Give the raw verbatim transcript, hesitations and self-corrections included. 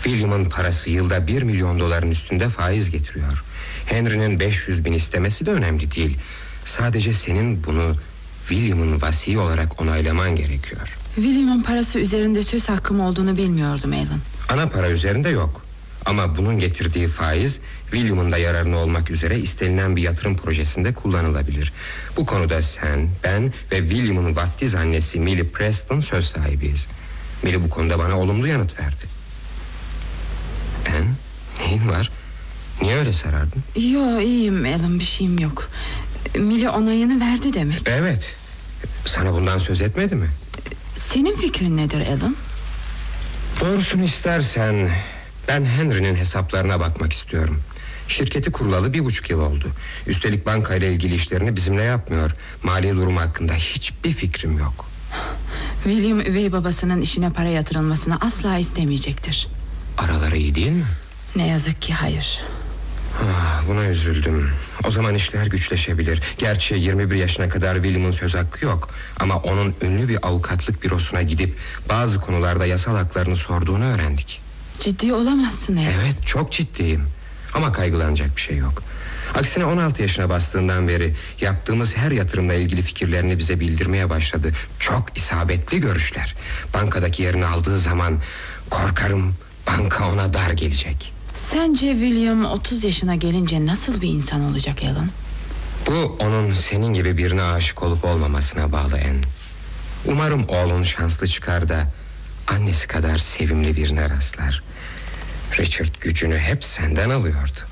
William'ın parası yılda bir milyon doların üstünde faiz getiriyor. Henry'nin beş yüz bin istemesi de önemli değil. Sadece senin bunu William'ın vasi olarak onaylaman gerekiyor. William'ın parası üzerinde söz hakkım olduğunu bilmiyordum Alan. Ana para üzerinde yok. Ama bunun getirdiği faiz William'ın da yararına olmak üzere istenilen bir yatırım projesinde kullanılabilir. Bu konuda sen, ben ve William'ın vaftiz annesi Millie Preston söz sahibiyiz. Millie bu konuda bana olumlu yanıt verdi. Ben? Neyin var? Niye öyle sarardın? Yo, iyiyim Alan, bir şeyim yok. Millie onayını verdi demek. Evet. Sana bundan söz etmedi mi? Senin fikrin nedir Alan? Doğrusunu istersen ben Henry'nin hesaplarına bakmak istiyorum. Şirketi kurulalı bir buçuk yıl oldu. Üstelik bankayla ilgili işlerini bizimle yapmıyor. Mali durumu hakkında hiçbir fikrim yok. William üvey babasının işine para yatırılmasını asla istemeyecektir. Araları iyi değil mi? Ne yazık ki hayır. Ah, buna üzüldüm. O zaman işler güçleşebilir. Gerçi yirmi bir yaşına kadar William'ın söz hakkı yok. Ama onun ünlü bir avukatlık bürosuna gidip bazı konularda yasal haklarını sorduğunu öğrendik. Ciddi olamazsın Alan. Evet, çok ciddiyim. Ama kaygılanacak bir şey yok. Aksine on altı yaşına bastığından beri yaptığımız her yatırımla ilgili fikirlerini bize bildirmeye başladı. Çok isabetli görüşler. Bankadaki yerini aldığı zaman korkarım banka ona dar gelecek. Sence William otuz yaşına gelince nasıl bir insan olacak Alan? Bu onun senin gibi birine aşık olup olmamasına bağlı en. Umarım oğlun şanslı çıkar da annesi kadar sevimli birine rastlar. Richard gücünü hep senden alıyordu.